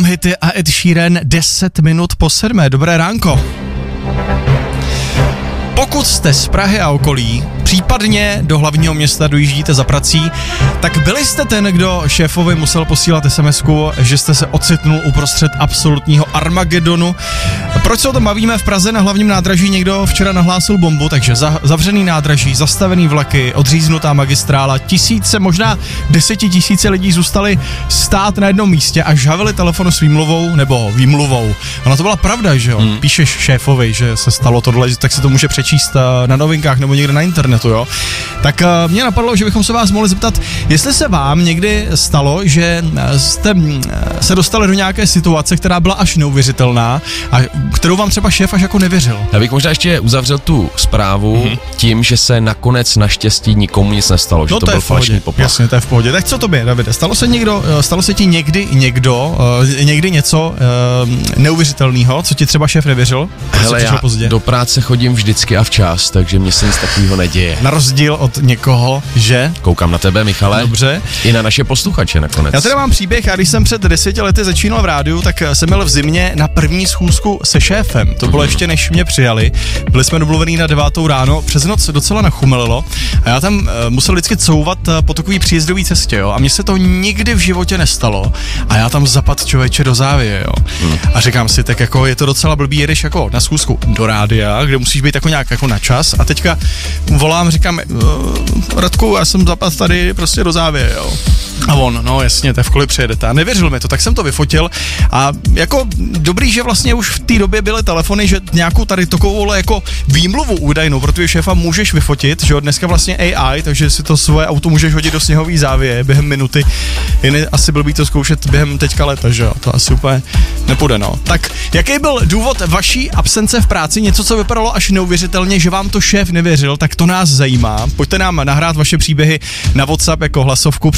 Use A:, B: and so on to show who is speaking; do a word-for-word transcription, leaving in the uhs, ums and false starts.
A: hity a Ed Sheeran deset minut po sedmé. Dobré ránko. Pokud jste z Prahy a okolí, případně do hlavního města dojíždíte za prací, tak byli jste ten, kdo šéfovi musel posílat es em esku, že jste se ocitnul uprostřed absolutního Armagedonu. Proč se o tom bavíme? V Praze na hlavním nádraží někdo včera nahlásil bombu, takže za, zavřený nádraží, zastavený vlaky, odříznutá magistrála, tisíce, možná desetitisíce lidí zůstali stát na jednom místě a žhavili telefonu s výmluvou nebo výmluvou. Ono to byla pravda, že jo? Hmm. Píšeš šéfovi, že se stalo tohle, tak se to může přečíst na novinkách nebo někde na internetu, jo? Tak uh, mě napadlo, že bychom se vás mohli zeptat, jestli se vám někdy stalo, že jste se dostali do nějaké situace, která byla až neuvěřitelná a kterou vám třeba šéf až jako nevěřil.
B: Já bych možná ještě uzavřel tu zprávu mm-hmm. tím, že se nakonec naštěstí nikomu nic nestalo, že
A: no,
B: to, to byl falešný poplach.
A: Jasně, to je v pohodě. Tak co tobě, Davide? Stalo se někdo, stalo se ti někdy někdo, někdy něco neuvěřitelného, co ti třeba šéf nevěřil?
B: Hele, já pozdě? Do práce chodím vždycky a včas, takže mě se nic takového neděje.
A: Na rozdíl od někoho, že?
B: Koukám na tebe, Michale.
A: Dobře.
B: I na naše posluchače nakonec.
A: Já teda mám příběh, a když jsem před deseti lety začínal v rádiu, tak jsem byl v zimě na první schůzku se šéfem. To bylo mm. ještě než mě přijali. Byli jsme domluvení na devátou ráno, přes noc docela nachumelilo a já tam uh, musel vždycky couvat uh, po takový příjezdový cestě, jo. A mně se to nikdy v životě nestalo. A já tam zapad člověče do závěje, jo. Mm. A říkám si, tak jako je to docela blbý, jedeš jako na schůzku do rádia, kde musíš být jako nějak jako na čas a teďka volám, říkám, Radku, já jsem zapad tady prostě do závěje, jo. A on, no jasně, to je v kolik přijedete. A nevěřil mi to, tak jsem to vyfotil a jako dobrý, že vlastně už v té době byly telefony, že nějakou tady takovou jako výmluvu údajnou pro tvého šéfa můžeš vyfotit, že jo, dneska vlastně A I, takže si to svoje auto můžeš hodit do sněhový závěje během minuty. Jen asi blbý to zkoušet během teďka leta, že jo, to asi úplně nepůjde, no. Tak jaký byl důvod vaší absence v práci, něco, co vypadalo až neuvěřitelně, že vám to šéf nevěřil, tak to nás zajímá. Pojďte nám nahrát vaše příběhy na WhatsApp jako hlasovku.